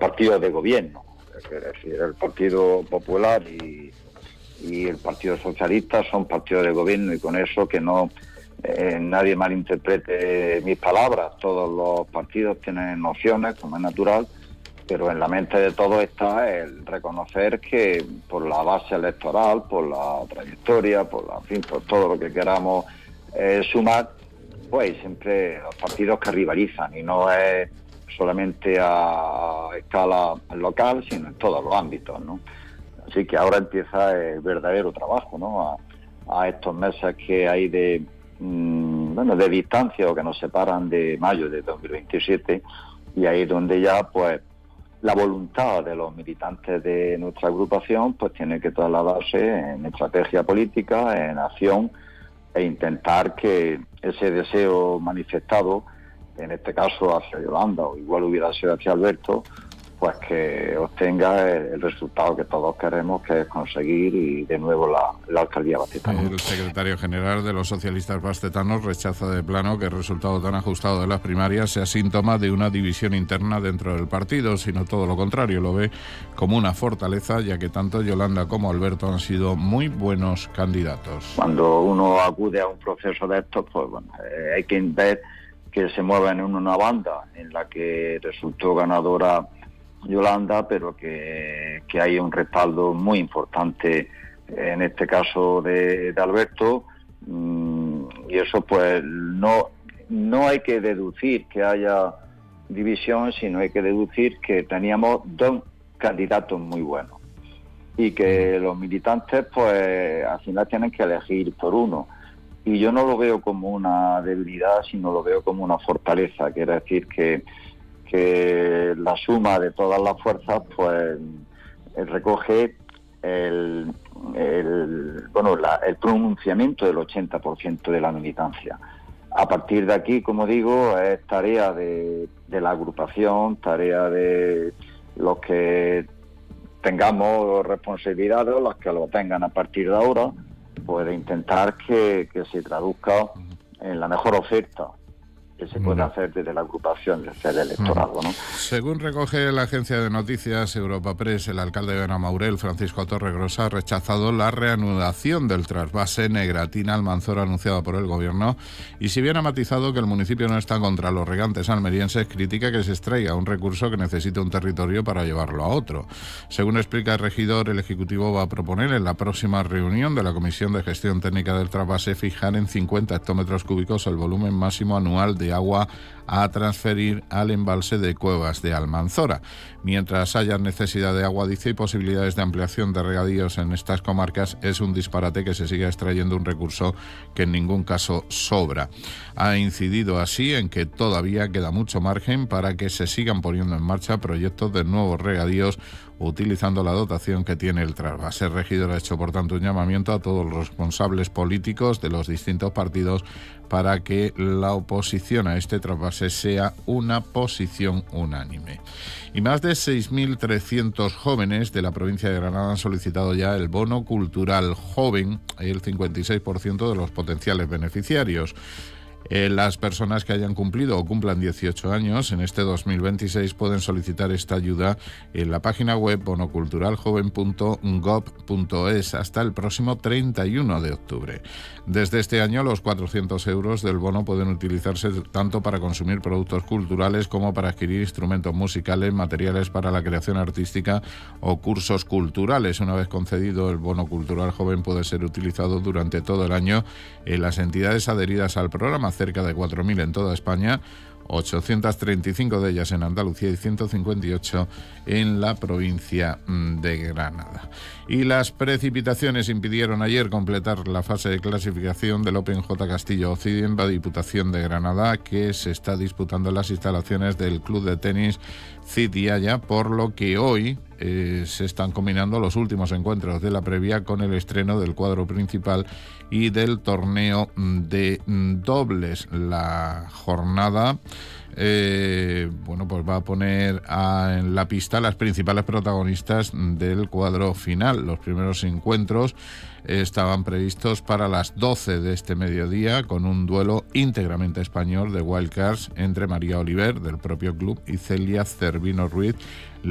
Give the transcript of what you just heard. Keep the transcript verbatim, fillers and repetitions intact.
partidos de gobierno, es decir, el Partido Popular y, y el Partido Socialista son partidos de gobierno, y con eso que no eh, nadie malinterprete mis palabras. Todos los partidos tienen nociones, como es natural, pero en la mente de todos está el reconocer que por la base electoral, por la trayectoria, por, la, en fin, por todo lo que queramos eh, sumar, pues hay siempre los partidos que rivalizan, y no es solamente a escala local, sino en todos los ámbitos, ¿no? Así que ahora empieza el verdadero trabajo, ¿no? A, a estos meses que hay de mmm, bueno de distancia, o que nos separan de mayo de dos mil veintisiete, y ahí donde ya pues la voluntad de los militantes de nuestra agrupación pues tiene que trasladarse en estrategia política, en acción, e intentar que ese deseo manifestado, en este caso hacia Yolanda, o igual hubiera sido hacia Alberto, pues que obtenga el, el resultado que todos queremos, que es conseguir y de nuevo la, la alcaldía bastetana. El secretario general de los socialistas bastetanos rechaza de plano que el resultado tan ajustado de las primarias sea síntoma de una división interna dentro del partido, sino todo lo contrario, lo ve como una fortaleza, ya que tanto Yolanda como Alberto han sido muy buenos candidatos. Cuando uno acude a un proceso de estos, pues bueno, eh, hay que ver que se mueven en una banda en la que resultó ganadora Yolanda, pero que, que hay un respaldo muy importante, en este caso de, de Alberto, mmm, y eso pues no, no hay que deducir que haya división, sino hay que deducir que teníamos dos candidatos muy buenos, y que los militantes pues al final tienen que elegir por uno. Y yo no lo veo como una debilidad, sino lo veo como una fortaleza. Quiere decir que, que la suma de todas las fuerzas pues recoge el, el bueno la, el pronunciamiento del ochenta por ciento de la militancia. A partir de aquí, como digo, es tarea de, de la agrupación, tarea de los que tengamos responsabilidades, o los que lo tengan a partir de ahora, puede intentar que, que se traduzca en la mejor oferta que se puede hacer desde la agrupación, desde el electorado, ¿no? Según recoge la agencia de noticias Europa Press, el alcalde de Benamaurel, Francisco Torregrosa, ha rechazado la reanudación del trasvase Negratina-Almanzora anunciada por el gobierno, y si bien ha matizado que el municipio no está contra los regantes almerienses, critica que se extraiga un recurso que necesita un territorio para llevarlo a otro. Según explica el regidor, el Ejecutivo va a proponer en la próxima reunión de la Comisión de Gestión Técnica del Trasvase fijar en cincuenta hectómetros cúbicos el volumen máximo anual de agua a transferir al embalse de Cuevas de Almanzora. Mientras haya necesidad de agua, dice, y posibilidades de ampliación de regadíos en estas comarcas, es un disparate que se siga extrayendo un recurso que en ningún caso sobra. Ha incidido así en que todavía queda mucho margen para que se sigan poniendo en marcha proyectos de nuevos regadíos utilizando la dotación que tiene el trasvase. El regidor ha hecho, por tanto, un llamamiento a todos los responsables políticos de los distintos partidos para que la oposición a este trasvase sea una posición unánime. Y más de seis mil trescientos jóvenes de la provincia de Granada han solicitado ya el bono cultural joven, el cincuenta y seis por ciento de los potenciales beneficiarios. Eh, las personas que hayan cumplido o cumplan dieciocho años en este dos mil veintiséis pueden solicitar esta ayuda en la página web bonoculturaljoven punto gob punto es hasta el próximo treinta y uno de octubre. Desde este año, los cuatrocientos euros del bono pueden utilizarse tanto para consumir productos culturales como para adquirir instrumentos musicales, materiales para la creación artística o cursos culturales. Una vez concedido, el bono cultural joven puede ser utilizado durante todo el año en las entidades adheridas al programa, cerca de cuatro mil en toda España, ochocientas treinta y cinco de ellas en Andalucía y ciento cincuenta y ocho en la provincia de Granada. Y las precipitaciones impidieron ayer completar la fase de clasificación del Open J. Castillo Ocidi en la Diputación de Granada, que se está disputando en las instalaciones del Club de Tenis Citiaya, por lo que hoy eh, se están combinando los últimos encuentros de la previa con el estreno del cuadro principal y del torneo de dobles. La jornada eh, bueno, pues va a poner a, en la pista las principales protagonistas del cuadro final. Los primeros encuentros estaban previstos para las doce de este mediodía, con un duelo íntegramente español de wildcards entre María Oliver, del propio club, y Celia Cervino Ruiz,